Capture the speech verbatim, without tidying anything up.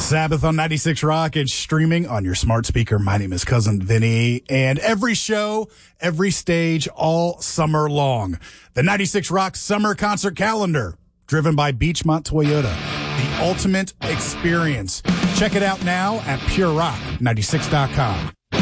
Sabbath on ninety-six Rock and streaming on your smart speaker. My name is Cousin Vinny, and every show, every stage, all summer long. The ninety-six Rock Summer Concert Calendar, driven by Beachmont Toyota. The ultimate experience. Check it out now at pure rock ninety-six dot com.